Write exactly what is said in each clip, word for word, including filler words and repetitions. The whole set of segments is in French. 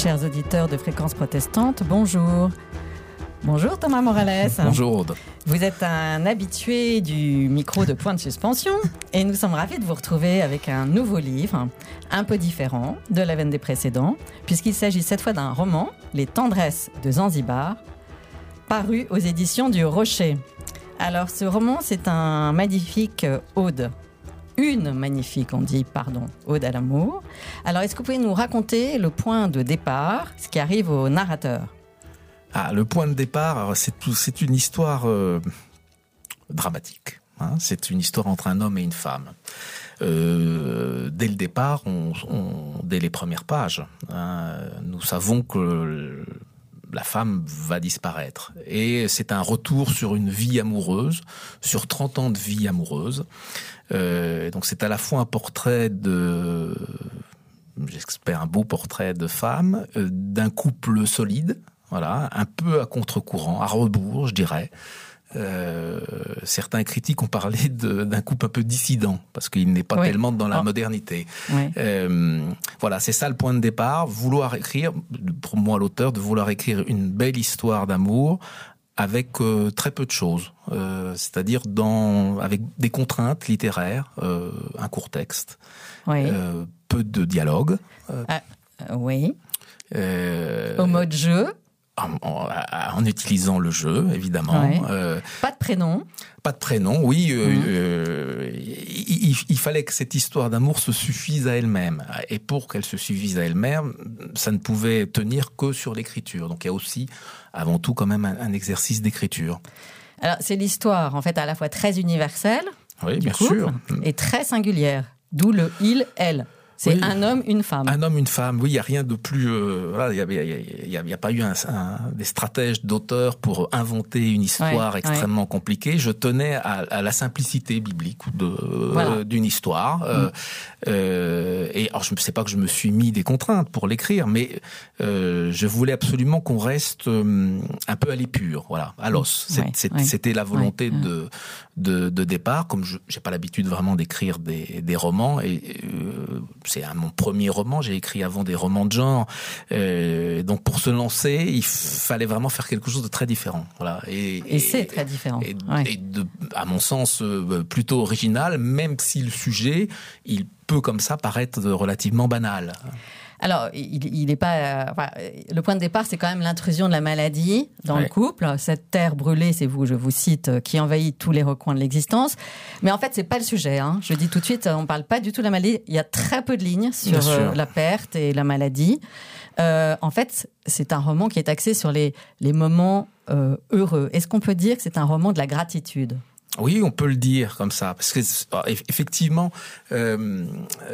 chers auditeurs de Fréquence Protestante, bonjour. Bonjour Thomas Morales. Bonjour Aude. Vous êtes un habitué du micro de Point de Suspension et nous sommes ravis de vous retrouver avec un nouveau livre, un peu différent de la veine des précédents, puisqu'il s'agit cette fois d'un roman, Les Tendresses de Zanzibar, paru aux éditions du Rocher. Alors ce roman, c'est un magnifique ode. Une magnifique, on dit, pardon, ode à l'amour. Alors est-ce que vous pouvez nous raconter le point de départ, ce qui arrive au narrateur ? Ah, le point de départ, c'est, tout, c'est une histoire euh, dramatique. Hein, c'est une histoire entre un homme et une femme. Euh, dès le départ, on, on, dès les premières pages, hein, nous savons que la femme va disparaître. Et c'est un retour sur une vie amoureuse, sur trente ans de vie amoureuse. Euh, donc c'est à la fois un portrait de... j'espère un beau portrait de femme, euh, d'un couple solide, voilà, un peu à contre-courant, à rebours, je dirais. Euh, certains critiques ont parlé de, d'un couple un peu dissident, parce qu'il n'est pas oui. tellement dans la oh. modernité. Oui. Euh, voilà, c'est ça le point de départ. Vouloir écrire, pour moi l'auteur, de vouloir écrire une belle histoire d'amour avec euh, très peu de choses. Euh, c'est-à-dire dans, avec des contraintes littéraires, euh, un court texte, oui. euh, peu de dialogue. Euh, ah, oui. Euh, Au mode jeu. En, en, en utilisant le jeu, évidemment. Ouais. Euh, pas de prénom. Pas de prénom, oui. Euh, mmh. euh, il, il fallait que cette histoire d'amour se suffise à elle-même. Et pour qu'elle se suffise à elle-même, ça ne pouvait tenir que sur l'écriture. Donc il y a aussi, avant tout, quand même un, un exercice d'écriture. Alors c'est l'histoire, en fait, à la fois très universelle, oui, du bien couple, sûr, et très singulière. D'où le il, elle. C'est oui. un homme, une femme. Un homme, une femme. Oui, il y a rien de plus. Euh, voilà, il y a, il y a, il y a pas eu un, un, des stratèges d'auteurs pour inventer une histoire ouais, extrêmement ouais. compliquée. Je tenais à, à la simplicité biblique de voilà. euh, d'une histoire. Mm. Euh, euh, et alors, je ne sais pas que je me suis mis des contraintes pour l'écrire, mais euh, je voulais absolument qu'on reste euh, un peu à l'épure, voilà, à l'os. C'est, ouais, c'est, ouais. C'était la volonté ouais. de, de de départ. Comme je j'ai pas l'habitude vraiment d'écrire des des romans et euh, c'est un, mon premier roman, j'ai écrit avant des romans de genre. Euh, donc pour se lancer, il fallait vraiment faire quelque chose de très différent. Voilà. Et, et, et c'est très différent. Et, ouais. et de, à mon sens, euh, plutôt original, même si le sujet, il peut comme ça paraître relativement banal. Alors, il n'est pas. Euh, enfin, le point de départ, c'est quand même l'intrusion de la maladie dans ouais. le couple. Cette terre brûlée, c'est vous, je vous cite, qui envahit tous les recoins de l'existence. Mais en fait, c'est pas le sujet. Hein. Je dis tout de suite, on parle pas du tout de la maladie. Il y a très peu de lignes sur euh, la perte et la maladie. Euh, en fait, c'est un roman qui est axé sur les les moments euh, heureux. Est-ce qu'on peut dire que c'est un roman de la gratitude ? Oui, on peut le dire comme ça, parce que effectivement, euh,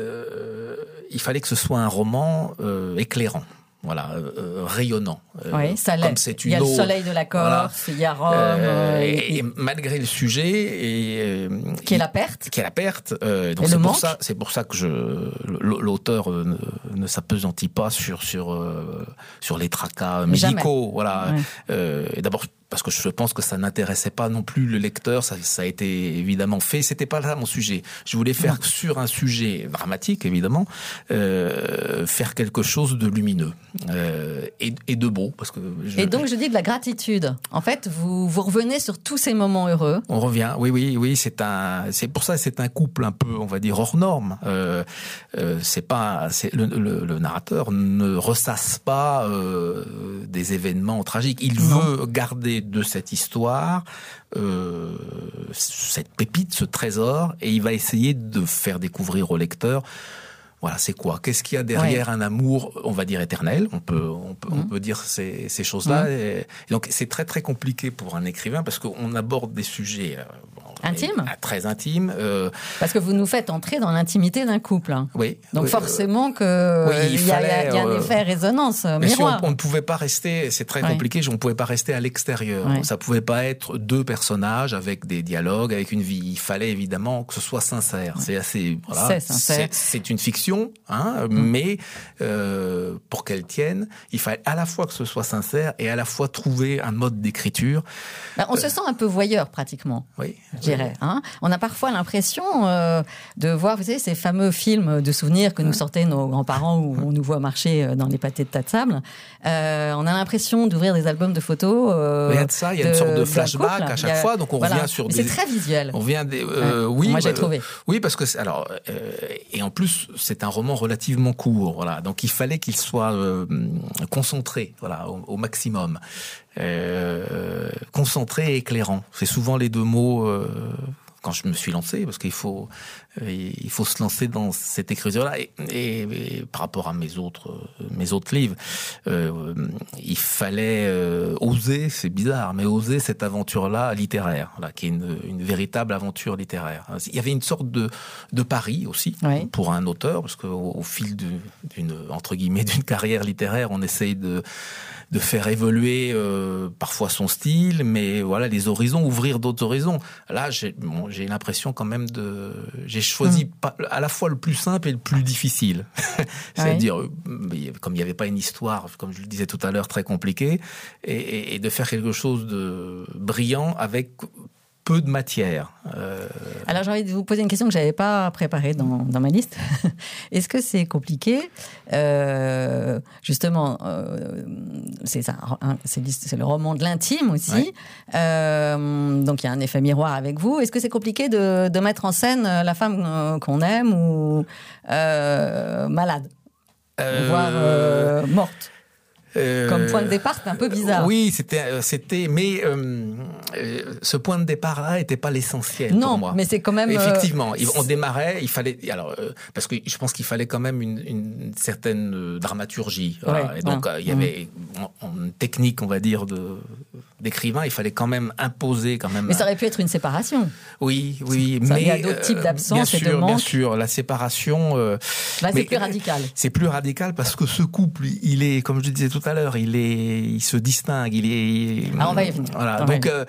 euh, il fallait que ce soit un roman euh, éclairant, voilà, euh, rayonnant. Oui, ça l'est. Comme c'est une il y a eau, le soleil de la Corse, voilà. il y a Rome, euh, et, et, et malgré le sujet, et, euh, qui est la perte, qui est la perte. Euh, donc et c'est le pour manque. ça, c'est pour ça que je l'auteur ne, ne s'appesantit pas sur sur euh, sur les tracas médicaux, Jamais. voilà. Ouais. Euh, et d'abord. Parce que je pense que ça n'intéressait pas non plus le lecteur, ça, ça a été évidemment fait. C'était pas là mon sujet. Je voulais faire sur un sujet dramatique, évidemment, euh, faire quelque chose de lumineux euh, et, et de beau, parce que. Je, et donc je dis de la gratitude. En fait, vous vous revenez sur tous ces moments heureux. On revient. Oui, oui, oui. C'est un. C'est pour ça, c'est un couple un peu, on va dire, hors norme. Euh, euh, c'est pas. C'est le, le, le narrateur ne ressasse pas euh, des événements tragiques. Il non. veut garder de cette histoire, euh, cette pépite, ce trésor, et il va essayer de faire découvrir au lecteur, voilà, c'est quoi ? Qu'est-ce qu'il y a derrière ouais. un amour, on va dire éternel ? On peut, on peut, mmh. on peut dire ces, ces choses-là. Mmh. Et, et donc, c'est très, très compliqué pour un écrivain parce qu'on aborde des sujets euh, bon, intimes, et, très intimes. Euh, parce que vous nous faites entrer dans l'intimité d'un couple. Hein. Oui. Donc oui, forcément que oui, il y, fallait, y, y a un euh, effet résonance mais miroir. Si on, on ne pouvait pas rester, c'est très ouais. compliqué. On ne pouvait pas rester à l'extérieur. Ouais. Ça pouvait pas être deux personnages avec des dialogues, avec une vie. Il fallait évidemment que ce soit sincère. Ouais. C'est assez. Voilà, c'est sincère. C'est, c'est une fiction, hein. Mais euh, pour qu'elle tienne, il fallait à la fois que ce soit sincère et à la fois trouver un mode d'écriture. Ben, on euh, se sent un peu voyeur pratiquement. Oui. Je dirais. littéraire. Hein. On a parfois l'impression euh, de voir, vous savez, ces fameux films de souvenirs que nous sortaient nos grands-parents où on nous voit marcher dans les pâtés de tas de sable. Euh, on a l'impression d'ouvrir des albums de photos. Euh, il y a de ça, il y a une sorte de flashback à chaque a, fois, donc on voilà. revient sur Mais des... C'est très visuel. On vient des... Euh, ouais. Oui, moi j'ai bah, trouvé. Oui, parce que alors euh, et en plus c'est un roman relativement court, voilà. Donc il fallait qu'il soit euh, concentré, voilà, au, au maximum, euh, concentré et éclairant. C'est souvent les deux mots. Euh, quand je me suis lancé, parce qu'il faut, il faut se lancer dans cette écriture-là. Et, et, et par rapport à mes autres, mes autres livres, euh, il fallait euh, oser, c'est bizarre, mais oser cette aventure-là littéraire, là, qui est une, une véritable aventure littéraire. Il y avait une sorte de, de pari aussi, oui. pour un auteur, parce qu'au au fil d'une, entre guillemets, d'une carrière littéraire, on essaye de de faire évoluer euh, parfois son style, mais voilà, les horizons, ouvrir d'autres horizons. Là, j'ai, bon, j'ai l'impression quand même de... J'ai choisi mmh. pas, à la fois le plus simple et le plus difficile. C'est-à-dire, oui. comme il n'y avait pas une histoire, comme je le disais tout à l'heure, très compliquée, et, et, et de faire quelque chose de brillant avec peu de matière. Euh... Alors j'ai envie de vous poser une question que je n'avais pas préparée dans, dans ma liste. Est-ce que c'est compliqué euh, Justement, euh, c'est, ça, c'est, c'est le roman de l'intime aussi. Ouais. Euh, donc il y a un effet miroir avec vous. Est-ce que c'est compliqué de, de mettre en scène la femme qu'on aime ou euh, malade, euh... voire euh, morte? Euh, Comme point de départ, c'est un peu bizarre. Oui, c'était, c'était, mais euh, ce point de départ-là n'était pas l'essentiel non, pour moi. Non, mais c'est quand même. Effectivement, euh, on démarrait, il fallait, alors euh, parce que je pense qu'il fallait quand même une, une certaine dramaturgie. Voilà. Ouais, et donc ouais. il y avait une technique, on va dire, de d'écrivain. Il fallait quand même imposer, quand même. Mais ça aurait pu être une séparation. Oui, oui, ça, mais il y a d'autres types d'absence et de manque. Bien sûr, la séparation. Euh, Là, c'est plus radical. C'est plus radical parce que ce couple, il est, comme je disais tout à l'heure, il est, il se distingue, il est. Ah, on va y venir. Voilà. Donc, euh,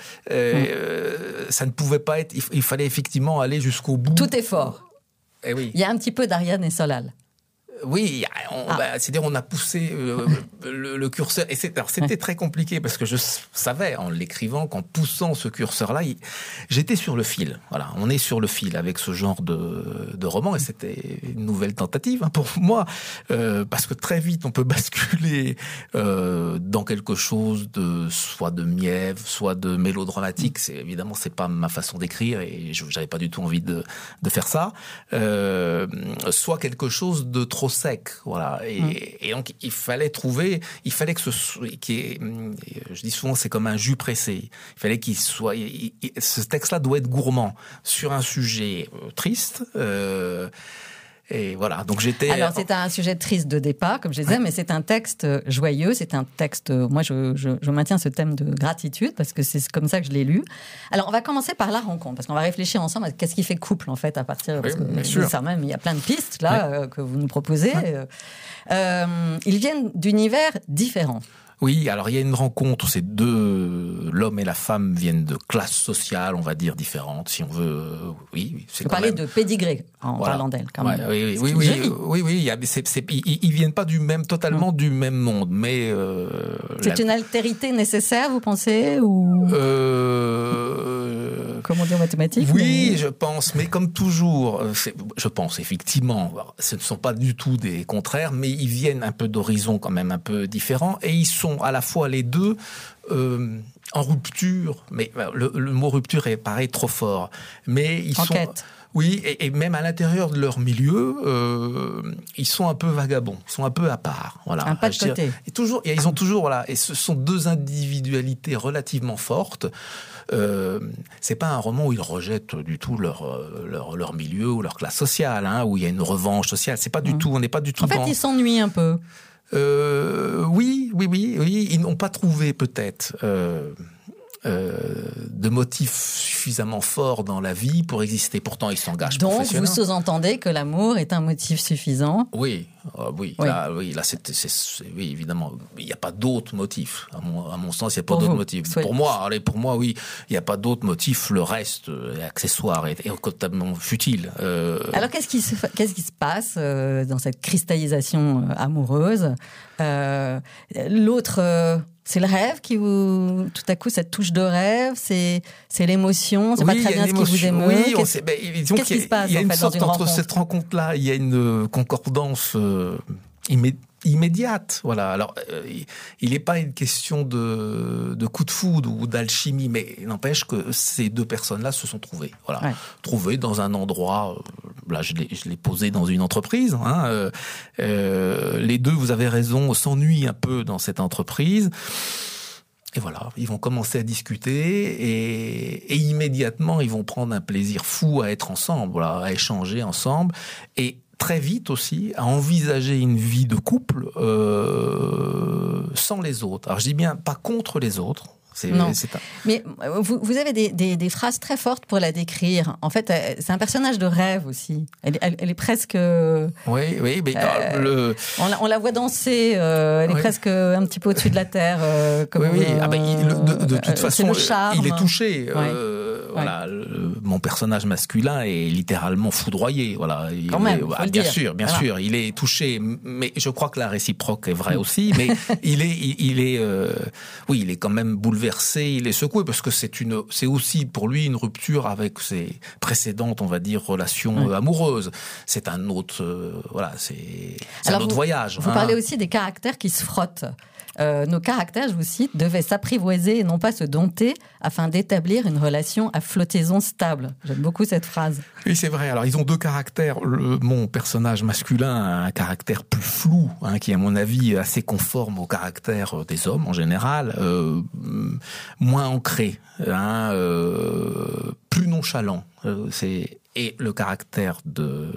euh, mmh. ça ne pouvait pas être. Il, il fallait effectivement aller jusqu'au bout. Tout est fort. Eh oui. Il y a un petit peu d'Ariane et Solal. Oui, on, ah. bah, c'est-à-dire on a poussé euh, le, le curseur. Et c'est, alors c'était très compliqué parce que je savais en l'écrivant qu'en poussant ce curseur-là, il, j'étais sur le fil. Voilà, on est sur le fil avec ce genre de, de roman et c'était une nouvelle tentative hein, pour moi euh, parce que très vite on peut basculer euh, dans quelque chose de soit de mièvre, soit de mélodramatique. C'est évidemment c'est pas ma façon d'écrire et je, j'avais pas du tout envie de, de faire ça. Euh, soit quelque chose de trop sec, voilà. Et, mmh. et donc il fallait trouver, il fallait que ce, qui est, je dis souvent, c'est comme un jus pressé. Il fallait qu'il soit, il, il, ce texte-là doit être gourmand sur un sujet triste. Euh, Et voilà, donc j'étais... Alors, c'est un sujet triste de départ, comme je disais, ouais. mais c'est un texte joyeux, c'est un texte... Moi, je, je, je maintiens ce thème de gratitude, parce que c'est comme ça que je l'ai lu. Alors, on va commencer par la rencontre, parce qu'on va réfléchir ensemble à qu'est-ce qui fait couple, en fait, à partir... Parce oui, que, ça même, il y a plein de pistes, là, ouais. euh, que vous nous proposez. Ouais. Euh, ils viennent d'univers différents. Oui, alors il y a une rencontre, ces deux, l'homme et la femme viennent de classes sociales, on va dire, différentes, si on veut, oui. C'est vous parlez même... de pédigré, en voilà. parlant d'elle, quand même. Ouais, oui, oui, oui, oui, oui, oui, il y a, c'est, c'est, ils, ils viennent pas du même, totalement mmh. du même monde, mais... Euh, c'est la... une altérité nécessaire, vous pensez, ou... Euh... Comme on dit en mathématiques? Oui, mais... je pense, mais comme toujours, c'est, je pense, effectivement, ce ne sont pas du tout des contraires, mais ils viennent un peu d'horizons quand même un peu différents, et ils sont à la fois les deux euh, en rupture, mais le, le mot rupture est pareil trop fort, mais ils en sont quête. Oui, et, et même à l'intérieur de leur milieu, euh, ils sont un peu vagabonds, ils sont un peu à part, voilà. Un pas de côté. Dire, et toujours, et ils ont toujours voilà, et ce sont deux individualités relativement fortes. Euh, c'est pas un roman où ils rejettent du tout leur leur leur milieu ou leur classe sociale, hein, où il y a une revanche sociale. C'est pas du mmh. tout, on n'est pas du tout. En fait, dans... ils s'ennuient un peu. Euh, oui, oui, oui, oui. Ils n'ont pas trouvé peut-être euh, euh, de motifs suffisamment forts dans la vie pour exister. Pourtant, ils s'engagent professionnellement. Donc, vous sous-entendez que l'amour est un motif suffisant? Oui, euh, oui, oui. Là, oui, là, c'est, c'est, c'est, oui, évidemment, il n'y a pas d'autres motifs. À mon, à mon sens, il n'y a pas pour d'autres vous, motifs. Soyez... Pour moi, allez, pour moi, oui, il n'y a pas d'autres motifs. Le reste est accessoire et, et totalement futile. Euh... Alors, qu'est-ce qui se, qu'est-ce qui se passe euh, dans cette cristallisation euh, amoureuse? euh, L'autre. Euh... C'est le rêve qui vous, tout à coup, cette touche de rêve, c'est, c'est l'émotion, c'est oui, pas très bien ce qui vous émeut. Oui, qu'est-ce, sait, ben, disons qu'est-ce qui se passe il y a en une fait, sorte dans une entre rencontre cette rencontre-là, il y a une concordance euh, immédiate. immédiate, voilà. Alors, euh, il n'est pas une question de, de coup de foudre ou d'alchimie, mais il n'empêche que ces deux personnes-là se sont trouvées, voilà, ouais. trouvées dans un endroit. Euh, là, je l'ai, je l'ai posé dans une entreprise. Hein, euh, euh, les deux, vous avez raison, s'ennuient un peu dans cette entreprise. Et voilà, ils vont commencer à discuter et, et immédiatement, ils vont prendre un plaisir fou à être ensemble, voilà, à échanger ensemble et très vite aussi à envisager une vie de couple euh, sans les autres. Alors je dis bien pas contre les autres. C'est, non. C'est un... Mais vous, vous avez des, des, des phrases très fortes pour la décrire. En fait, c'est un personnage de rêve aussi. Elle, elle, elle est presque... Oui, oui, mais euh, le... on, la, on la voit danser. Euh, elle est oui. presque un petit peu au-dessus de la terre. Euh, comme, oui, oui. Ah ben, il, de, de toute euh, façon, le charme. il est touché. Ouais. Euh, ouais. Voilà, le, mon personnage masculin est littéralement foudroyé. Voilà. Il, Quand même, bah, faut le bien dire. sûr, bien voilà. sûr, il est touché. Mais je crois que la réciproque est vraie aussi. Mais il est, il, il est, euh, oui, il est quand même bouleversé. Il est secoué parce que c'est une, c'est aussi pour lui une rupture avec ses précédentes, on va dire, relations ouais. amoureuses. C'est un autre, euh, voilà, c'est, c'est Alors un autre vous, voyage. Vous hein. parlez aussi des caractères qui se frottent. Euh, nos caractères, je vous cite, devaient s'apprivoiser et non pas se dompter afin d'établir une relation à flottaison stable. J'aime beaucoup cette phrase. Oui, c'est vrai. Alors, ils ont deux caractères. Le, mon personnage masculin a un caractère plus flou, hein, qui est à mon avis assez conforme au caractère des hommes en général, euh, moins ancré, hein, euh, plus nonchalant. Euh, c'est... Et le caractère de...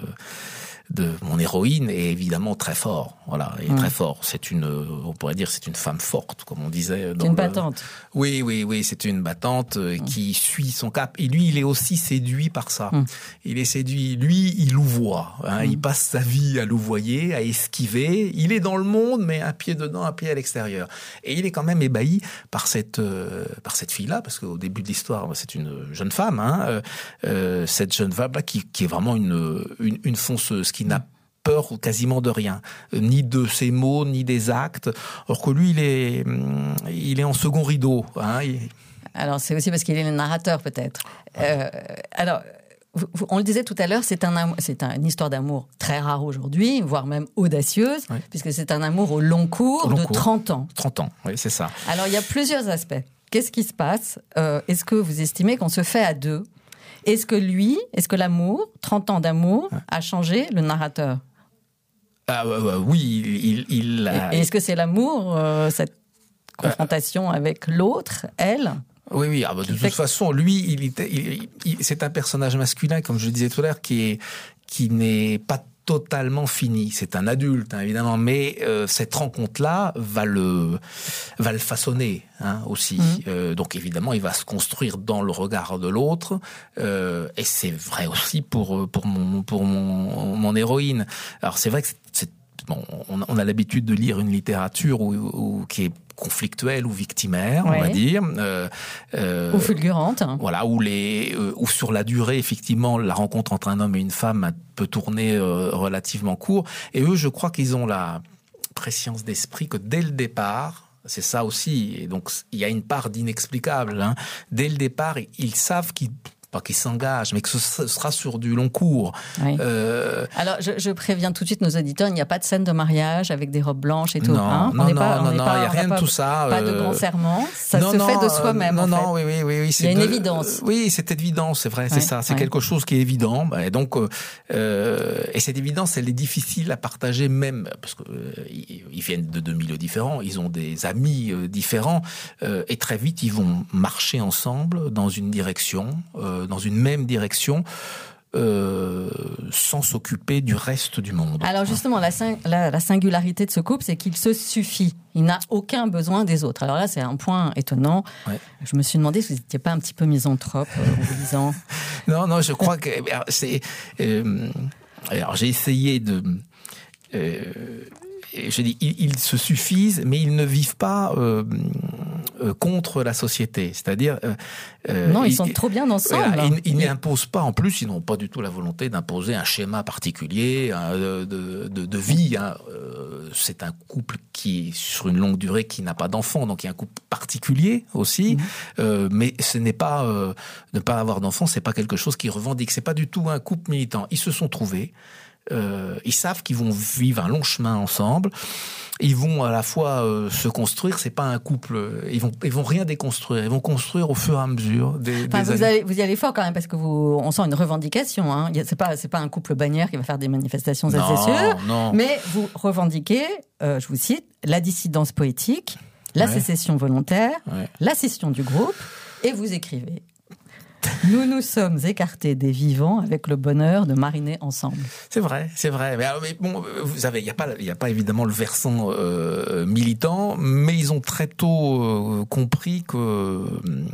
de mon héroïne est évidemment très fort, voilà, est mmh. très fort. C'est une, on pourrait dire, c'est une femme forte, comme on disait. Dans une le... battante. Oui, oui, oui, c'est une battante mmh. qui suit son cap. Et lui, il est aussi séduit par ça. Mmh. Il est séduit. Lui, il louvoie. Hein, mmh. Il passe sa vie à louvoyer, à esquiver. Il est dans le monde, mais un pied dedans, un pied à l'extérieur. Et il est quand même ébahi par cette, euh, par cette fille-là, parce qu'au début de l'histoire, c'est une jeune femme, hein, euh, cette jeune femme-là qui, qui est vraiment une, une, une fonceuse, qui n'a peur quasiment de rien, ni de ses mots, ni des actes, alors que lui, il est, il est en second rideau. Hein, il... Alors, c'est aussi parce qu'il est le narrateur, peut-être. Euh, alors, vous, vous, on le disait tout à l'heure, c'est, un, c'est un, une histoire d'amour très rare aujourd'hui, voire même audacieuse, oui. puisque c'est un amour au long cours au long de cours. trente ans. trente ans, oui, c'est ça. Alors, il y a plusieurs aspects. Qu'est-ce qui se passe ? euh, Est-ce que vous estimez qu'on se fait à deux ? Est-ce que lui, est-ce que l'amour, trente ans d'amour, a changé le narrateur ? Ah, euh, oui, il... il, il a... Et est-ce que c'est l'amour, euh, cette confrontation euh... avec l'autre, elle ? Oui, oui. Ah, bah, de toute façon, lui, il était, il, il, c'est un personnage masculin, comme je le disais tout à l'heure, qui est, qui n'est pas totalement fini. C'est un adulte, hein, évidemment, mais euh, cette rencontre-là va le, va le façonner hein, aussi. Mmh. Euh, donc évidemment, il va se construire dans le regard de l'autre, euh, et c'est vrai aussi pour pour mon pour mon mon héroïne. Alors c'est vrai que c'est, c'est bon, on, on a l'habitude de lire une littérature où, où qui est conflictuelle ou victimaire, ouais. on va dire, euh, euh, ou fulgurante. Voilà, où les, euh, où sur la durée, effectivement, la rencontre entre un homme et une femme peut tourner euh, relativement court. Et eux, je crois qu'ils ont la préscience d'esprit que dès le départ, c'est ça aussi. Et donc, il y a une part d'inexplicable. Hein. Dès le départ, ils savent qu'ils pas qu'ils s'engagent, mais que ce sera sur du long cours. Oui. Euh... Alors, je, je préviens tout de suite nos auditeurs, il n'y a pas de scène de mariage avec des robes blanches et tout. Non, hein non, on non, pas, non, non, il n'y a rien pas, de tout ça. Pas euh... de grand serment, ça non, se non, fait de soi-même. Non, en non, fait. oui, oui, oui, oui. C'est il y a une de... évidence. Oui, c'est évident, c'est vrai, c'est oui, ça. C'est oui. quelque chose qui est évident. Et donc, euh, et cette évidence, elle est difficile à partager même, parce que euh, ils viennent de deux milieux différents, ils ont des amis euh, différents, euh, et très vite, ils vont marcher ensemble dans une direction, euh, dans une même direction, Euh, sans s'occuper du reste du monde. Alors justement, la, sing- la, la singularité de ce couple, c'est qu'il se suffit. Il n'a aucun besoin des autres. Alors là, c'est un point étonnant. Ouais. Je me suis demandé si vous n'étiez pas un petit peu misanthrope euh, en vous disant... Non, non, je crois que c'est... Euh, alors j'ai essayé de... Euh, je dis, ils, ils se suffisent, mais ils ne vivent pas euh, euh, contre la société. C'est-à-dire, euh, non, ils, ils sont trop bien ensemble. Voilà, ils, ils n'imposent pas. En plus, ils n'ont pas du tout la volonté d'imposer un schéma particulier hein, de, de, de vie hein, euh, c'est un couple qui est sur une longue durée, qui n'a pas d'enfants, donc il y a un couple particulier aussi. Mmh. Euh, mais ce n'est pas euh, ne pas avoir d'enfants, c'est pas quelque chose qu'ils revendiquent. C'est pas du tout un couple militant. Ils se sont trouvés. Euh, ils savent qu'ils vont vivre un long chemin ensemble. Ils vont à la fois euh, se construire. C'est pas un couple. Ils vont, ils vont rien déconstruire. Ils vont construire au fur et à mesure des, enfin, des vous, années. allez, vous y allez fort quand même parce que vous, on sent une revendication. Hein. C'est pas, c'est pas un couple bannière qui va faire des manifestations, ça c'est sûr. Non. Mais vous revendiquez, euh, je vous cite, la dissidence poétique, la ouais. sécession volontaire, ouais. la scission du groupe, et vous écrivez. Nous nous sommes écartés des vivants avec le bonheur de mariner ensemble. C'est vrai, c'est vrai. Mais, mais bon, vous savez, il n'y a pas, il y a pas évidemment le versant euh, militant, mais ils ont très tôt euh, compris que euh,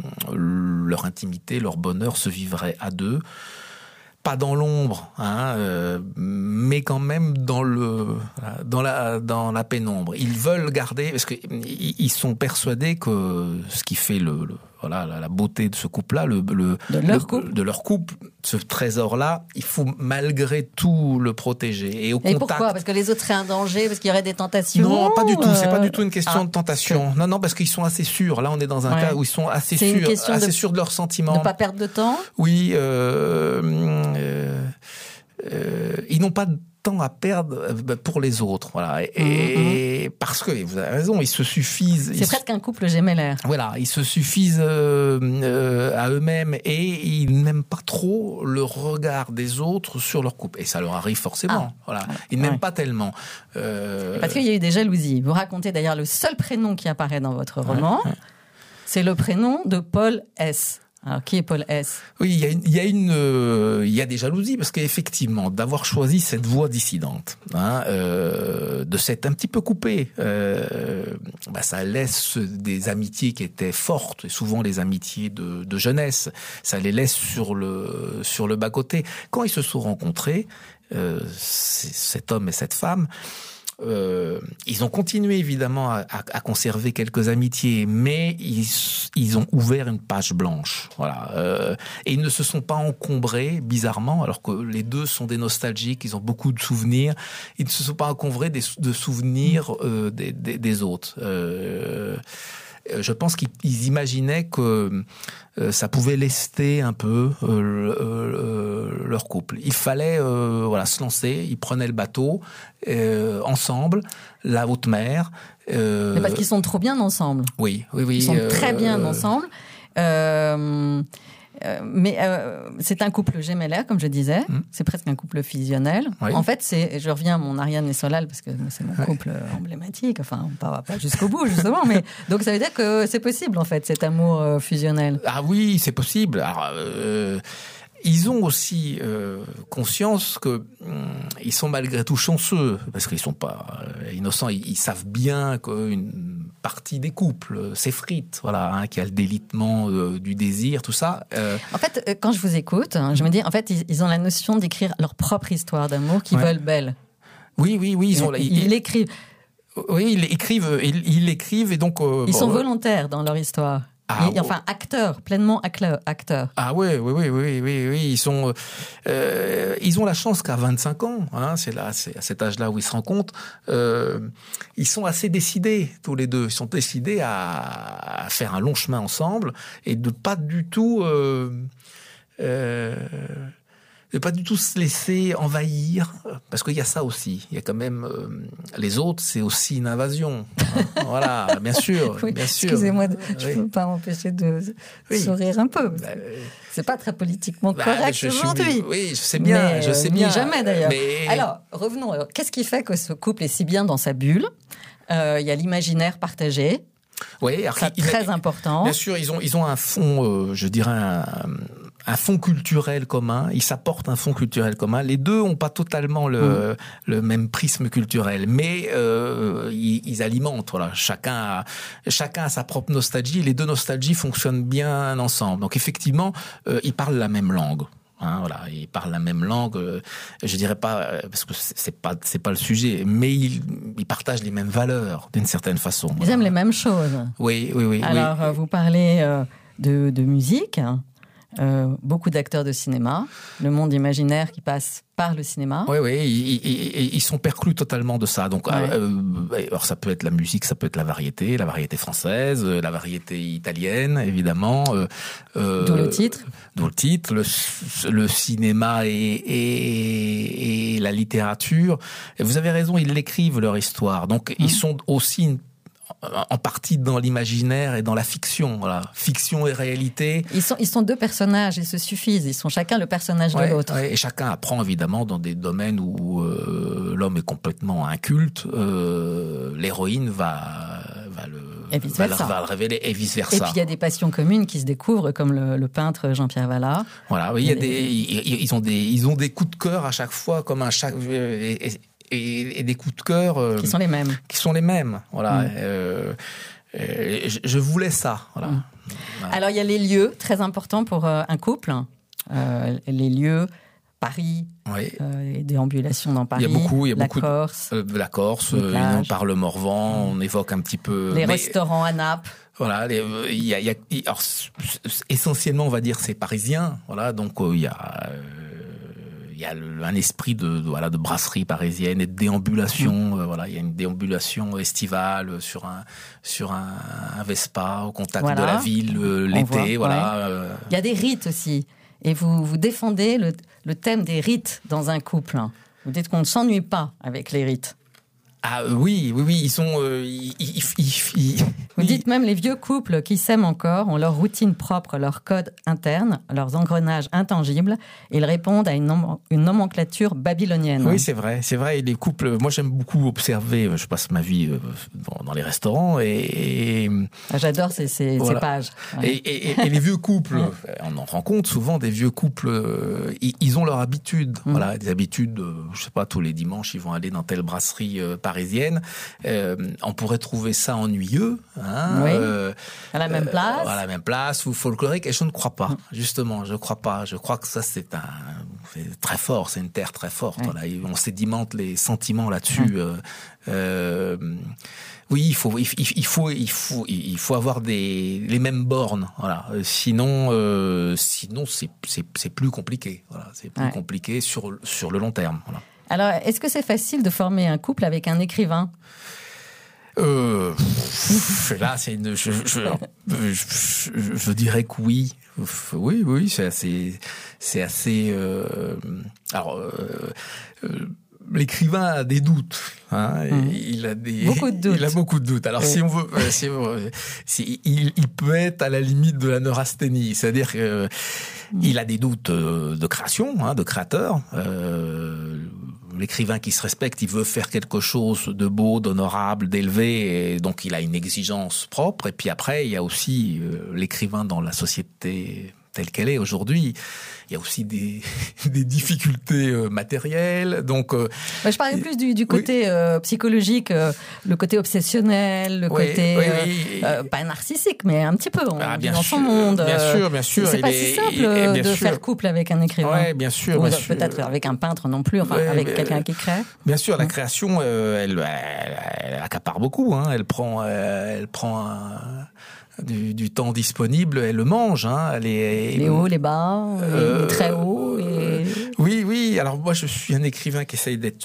leur intimité, leur bonheur se vivrait à deux. Pas dans l'ombre, hein, euh, mais quand même dans le, dans la, dans la pénombre. Ils veulent garder, parce que ils sont persuadés que ce qui fait le, le voilà, la, la beauté de ce couple-là, le, le, de leur le, couple, de leur couple, ce trésor-là, il faut malgré tout le protéger. Et au Et contact. Pourquoi ? Parce que les autres seraient un danger, parce qu'il y aurait des tentations. Non, pas du tout. Euh... C'est pas du tout une question ah, de tentation. Non, non, parce qu'ils sont assez sûrs. Là, on est dans un ouais. cas où ils sont assez c'est sûrs, assez de, sûrs de leurs sentiments. De pas perdre de temps. Oui. Euh, euh, euh, ils n'ont pas de temps à perdre pour les autres, voilà. Et mmh. parce que vous avez raison, ils se suffisent. C'est presque se... un couple gémellaire. Voilà, ils se suffisent euh, euh, à eux-mêmes et ils n'aiment pas trop le regard des autres sur leur couple. Et ça leur arrive forcément. Ah. Voilà, ils ouais. n'aiment pas tellement. Euh... Parce qu'il y a eu des jalousies. Vous racontez d'ailleurs le seul prénom qui apparaît dans votre roman, ouais. c'est le prénom de Paul S. Alors, qui est Paul S ? Oui, il y a une, il y a une, euh, il y a des jalousies parce qu'effectivement, d'avoir choisi cette voie dissidente, hein, euh, de s'être un petit peu coupé, euh, bah, ça laisse des amitiés qui étaient fortes, et souvent les amitiés de, de jeunesse, ça les laisse sur le, sur le bas-côté. Quand ils se sont rencontrés, euh, cet homme et cette femme, Euh, ils ont continué évidemment à, à, à conserver quelques amitiés, mais ils, ils ont ouvert une page blanche, voilà. Euh, et ils ne se sont pas encombrés, bizarrement, alors que les deux sont des nostalgiques, ils ont beaucoup de souvenirs. Ils ne se sont pas encombrés des, de souvenirs euh, des, des, des autres. Euh, je pense qu'ils imaginaient que euh, ça pouvait lester un peu euh, euh, leur couple. Il fallait euh, voilà, se lancer, ils prenaient le bateau euh, ensemble, la haute mer. Euh, Mais parce qu'ils sont trop bien ensemble. Oui, oui, oui. Ils sont euh, très bien ensemble. Euh, euh, mais euh, c'est un couple gémellaire, comme je disais. Mmh. C'est presque un couple fusionnel. Oui. En fait, c'est, je reviens à mon Ariane et Solal, parce que c'est mon couple oui. emblématique. Enfin, on ne va pas jusqu'au bout, justement. Mais, donc, ça veut dire que c'est possible, en fait, cet amour euh, fusionnel. Ah oui, c'est possible. Alors, euh... Ils ont aussi euh, conscience que hum, ils sont malgré tout chanceux, parce qu'ils sont pas euh, innocents. Ils, ils savent bien qu'une partie des couples s'effrite, voilà, hein, qu'il y a le délitement euh, du désir, tout ça. Euh... En fait, quand je vous écoute, hein, je me dis, en fait, ils, ils ont la notion d'écrire leur propre histoire d'amour qu'ils ouais. veulent belle. Oui, oui, oui, ils ont. Ils, ils, ils l'écrivent. Oui, ils écrivent, ils, ils l'écrivent et donc. Euh, ils bon, sont volontaires dans leur histoire. Ah, et, enfin, acteurs, pleinement acteurs. Ah oui, oui, oui, oui, oui, oui. Ils sont, euh, ils ont la chance qu'à vingt-cinq ans, hein, c'est là, c'est à cet âge-là où ils se rencontrent, euh, ils sont assez décidés tous les deux. Ils sont décidés à, à faire un long chemin ensemble et de pas du tout. Euh, euh, de pas du tout se laisser envahir, parce qu'il y a ça aussi. Il y a quand même euh, les autres, c'est aussi une invasion. Hein. Voilà, bien sûr, oui, bien sûr. Excusez-moi, je ne oui. peux pas m'empêcher de oui. sourire un peu. Bah, c'est pas très politiquement bah, correct je, aujourd'hui. Je, oui, je sais bien, mais, je sais bien. jamais d'ailleurs. Mais... Alors, revenons. Alors, qu'est-ce qui fait que ce couple est si bien dans sa bulle ? euh, Il y a l'imaginaire partagé. Oui, c'est très il, important. Bien sûr, ils ont ils ont un fond, euh, je dirais un, un fond culturel commun. Ils s'apportent un fond culturel commun. Les deux ont pas totalement le, mmh. le même prisme culturel, mais euh, ils, ils alimentent. Voilà, chacun a, chacun a sa propre nostalgie. Les deux nostalgies fonctionnent bien ensemble. Donc effectivement, euh, ils parlent la même langue. Hein, voilà, ils parlent la même langue. Euh, je dirais pas euh, parce que c'est pas c'est pas le sujet, mais ils, ils partagent les mêmes valeurs d'une certaine façon. Ils voilà. aiment les mêmes choses. Oui, oui, oui. Alors oui. Euh, vous parlez euh, de, de musique, euh, beaucoup d'acteurs de cinéma, le monde imaginaire qui passe par le cinéma. Oui, oui, ils, ils, ils sont perclus totalement de ça. Donc, ouais. euh, alors ça peut être la musique, ça peut être la variété, la variété française, la variété italienne, évidemment. Euh, euh, d'où le titre. D'où le titre, le, le cinéma et, et, et la littérature. Et vous avez raison, ils l'écrivent leur histoire. Donc, mmh. ils sont aussi une en partie dans l'imaginaire et dans la fiction, voilà. Fiction et réalité. Ils sont, ils sont deux personnages, ils se suffisent, ils sont chacun le personnage ouais, de l'autre. Ouais, et chacun apprend évidemment dans des domaines où euh, l'homme est complètement inculte, euh, l'héroïne va, va, le, va, le, va le révéler et vice-versa. Et puis il y a des passions communes qui se découvrent, comme le, le peintre Jean-Pierre Vallat. Voilà, oui, il y a des, ils, ils, ont des, ils ont des coups de cœur à chaque fois, comme un chaque... Et, et, Et, et des coups de cœur euh, qui sont les mêmes. Qui sont les mêmes, voilà. Mmh. Euh, euh, je, je voulais ça, voilà. Mmh. voilà. Alors il y a les lieux très importants pour euh, un couple, euh, les lieux. Paris, oui. euh, les déambulations dans Paris, il y a beaucoup, il y a la beaucoup Corse, de, euh, la Corse, euh, on parle Morvan, mmh. on évoque un petit peu les mais, restaurants à Naples. Voilà, il euh, y a, il y a alors, essentiellement on va dire c'est parisien, voilà, donc il euh, y a euh, il y a le, un esprit de, de voilà de brasserie parisienne et de déambulation. Mmh. Euh, voilà, il y a une déambulation estivale sur un sur un, un Vespa au contact voilà. de la ville euh, l'été. Voit, voilà. Ouais. Euh... Il y a des rites aussi, et vous vous défendez le, le thème des rites dans un couple. Vous dites qu'on ne s'ennuie pas avec les rites. Ah oui, oui, oui, ils sont. Euh, ils, ils, ils, ils, Vous dites même les vieux couples qui s'aiment encore ont leur routine propre, leur code interne, leurs engrenages intangibles. Ils répondent à une, nom- une nomenclature babylonienne. Oui, c'est vrai, c'est vrai. Et les couples, moi j'aime beaucoup observer. Je passe ma vie dans, dans les restaurants et. et J'adore ces, ces, voilà. ces pages. Ouais. Et, et, et les vieux couples, ouais. on en rencontre souvent des vieux couples. Ils, ils ont leur habitude, mmh. voilà, des habitudes. Je sais pas, tous les dimanches ils vont aller dans telle brasserie parisienne. Euh, on pourrait trouver ça ennuyeux, hein, oui. euh, à la même place, euh, à la même place ou folklorique. Et je ne crois pas, justement, je ne crois pas. Je crois que ça c'est un c'est très fort, c'est une terre très forte. Oui. Voilà, on sédimente les sentiments là-dessus. Oui. Euh, euh, oui, il faut, il, il faut, il faut, il faut avoir des les mêmes bornes. Voilà, sinon, euh, sinon c'est c'est c'est plus compliqué. Voilà, c'est plus oui. compliqué sur sur le long terme. Voilà. Alors, est-ce que c'est facile de former un couple avec un écrivain ? Euh, là, c'est une, je, je, je, je, je dirais que oui. Oui, oui, c'est assez, c'est assez, euh, alors, euh, euh, l'écrivain a des doutes, hein, mmh. il a des, beaucoup de doutes. Il a beaucoup de doutes. Alors, oui. si on veut, si on veut si, il, il peut être à la limite de la neurasthénie, c'est-à-dire que, mmh. il a des doutes de création, hein, de créateur, euh, l'écrivain qui se respecte, il veut faire quelque chose de beau, d'honorable, d'élevé, et donc il a une exigence propre. Et puis après, il y a aussi euh, l'écrivain dans la société telle qu'elle est aujourd'hui. Il y a aussi des, des difficultés euh, matérielles. Donc, euh, bah, je parlais plus du, du côté oui. euh, psychologique, euh, le côté obsessionnel, le oui, côté oui, oui. Euh, pas narcissique, mais un petit peu. On ah, vit bien dans sûr, son monde. Bien sûr, bien sûr. C'est, c'est pas si simple et, et de sûr. faire couple avec un écrivain. Oui, bien sûr. Ou bien peut-être sûr. avec un peintre non plus, enfin ouais, avec mais, quelqu'un qui crée. Bien sûr, la création, euh, elle, elle, elle accapare beaucoup. Hein. Elle prend, euh, elle prend un... Du, du temps disponible, elle le mange. Hein, elle est, les hauts, les bas, euh, les très hauts. Et... Oui, oui. Alors moi, je suis un écrivain qui essaye d'être,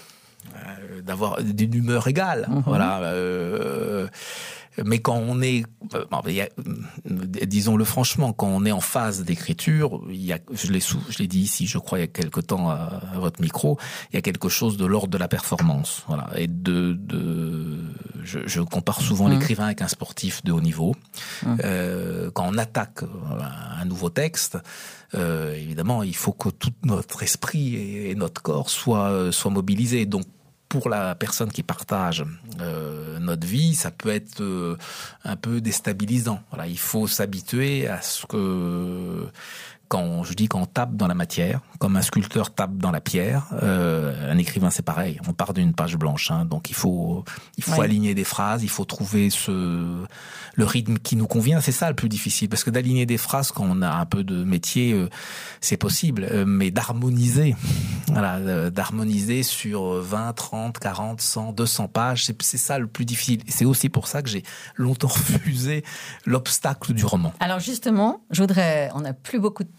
euh, d'avoir d'une humeur égale. Mm-hmm. Voilà. Euh, mais quand on est, bon, il y a, disons-le franchement, quand on est en phase d'écriture, il y a, je l'ai sous, je l'ai dit ici, je crois il y a quelque temps à, à votre micro, il y a quelque chose de l'ordre de la performance, voilà, et de, de, je, je compare souvent mmh. l'écrivain avec un sportif de haut niveau. Mmh. Euh, quand on attaque un nouveau texte, euh, évidemment, il faut que tout notre esprit et notre corps soient soient mobilisés. Donc pour la personne qui partage euh, notre vie, ça peut être euh, un peu déstabilisant. Voilà, il faut s'habituer à ce que, quand je dis qu'on tape dans la matière, comme un sculpteur tape dans la pierre, euh, un écrivain c'est pareil. On part d'une page blanche, hein, donc il faut il faut ouais. aligner des phrases, il faut trouver ce le rythme qui nous convient. C'est ça le plus difficile, parce que d'aligner des phrases quand on a un peu de métier, euh, c'est possible, euh, mais d'harmoniser, voilà, euh, d'harmoniser sur vingt, trente, quarante, cent, deux cents pages, c'est, c'est ça le plus difficile. Et c'est aussi pour ça que j'ai longtemps refusé l'obstacle du roman. Alors justement, je voudrais, on n'a plus beaucoup de temps.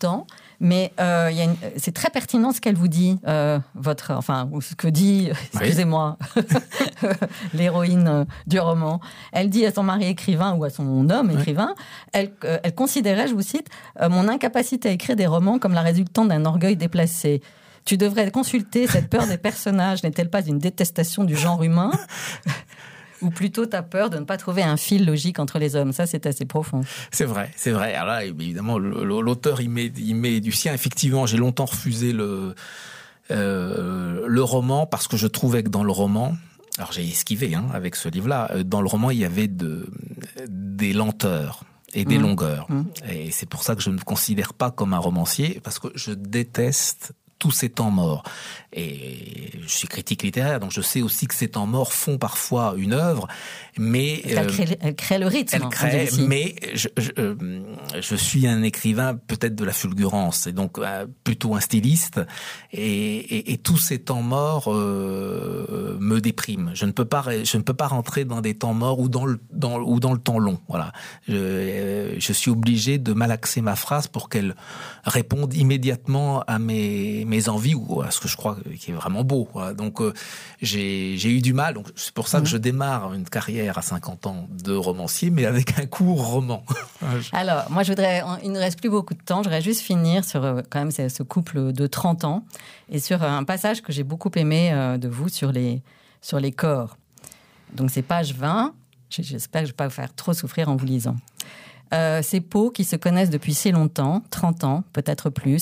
temps. Mais euh, y a une, c'est très pertinent ce qu'elle vous dit, euh, votre, enfin, ou ce que dit, excusez-moi, oui. l'héroïne du roman. Elle dit à son mari écrivain ou à son homme écrivain, oui. elle, euh, elle considérait, je vous cite, euh, mon incapacité à écrire des romans comme la résultante d'un orgueil déplacé. Tu devrais consulter cette peur des personnages, n'est-elle pas une détestation du genre humain ? Ou plutôt t'as peur de ne pas trouver un fil logique entre les hommes. Ça, c'est assez profond. C'est vrai, c'est vrai. Alors là, évidemment, l'auteur, il met, il met du sien. Effectivement, j'ai longtemps refusé le, euh, le roman parce que je trouvais que dans le roman, alors j'ai esquivé hein, avec ce livre-là, dans le roman, il y avait de, des lenteurs et des mmh. longueurs. Mmh. Et c'est pour ça que je ne me considère pas comme un romancier, parce que je déteste tous ces temps morts. Et je suis critique littéraire, donc je sais aussi que ces temps morts font parfois une œuvre, mais... Elle, euh, crée, elle crée le rythme. Elle crée, mais je, je, euh, je suis un écrivain peut-être de la fulgurance, et donc euh, plutôt un styliste, et, et, et tous ces temps morts euh, me dépriment. Je ne peux pas, je ne peux pas rentrer dans des temps morts ou dans le, dans, ou dans le temps long. Voilà. Je, euh, je suis obligé de malaxer ma phrase pour qu'elle réponde immédiatement à mes, mes envies ou à ce que je crois qui est vraiment beau. Voilà. Donc euh, j'ai, j'ai eu du mal. Donc c'est pour ça que je démarre une carrière à cinquante ans de romancier, mais avec un court roman. Alors moi je voudrais, il ne reste plus beaucoup de temps. Je voudrais juste finir sur euh, quand même ce couple de trente ans et sur un passage que j'ai beaucoup aimé euh, de vous sur les sur les corps. Donc c'est page vingt. J'espère que je ne vais pas vous faire trop souffrir en vous lisant. Euh, ces peaux qui se connaissent depuis si longtemps, trente ans, peut-être plus,